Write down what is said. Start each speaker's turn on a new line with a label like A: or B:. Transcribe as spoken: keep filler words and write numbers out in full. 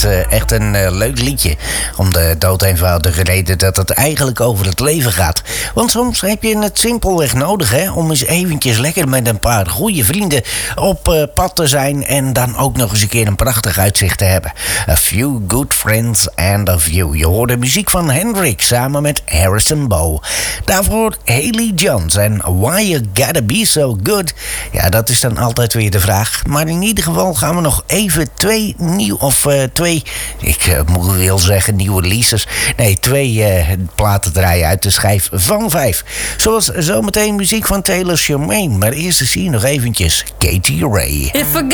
A: het uh, echt een uh, leuk liedje. Om de doodeenvoudige reden dat het eigenlijk over het leven gaat. Want soms heb je het simpelweg nodig, hè, om eens eventjes lekker met een paar goede vrienden op uh, pad te zijn. En dan ook nog eens een keer een prachtig uitzicht te hebben. A few good friends and a view. Je hoort de muziek van Hendrix samen met Harrison Bow. Daarvoor Haley Jones en Why You Gotta Be So Good. Ja, dat is dan altijd weer de vraag. Maar in ieder geval gaan we nog even twee nieuw... Of uh, twee... Ik uh, moet wel zeggen nieuwe releases. Nee, twee uh, platen draaien uit de schijf van vijf. Zoals zometeen muziek van Taylor Swift. Maar eerst zie je nog eventjes Katie Ray.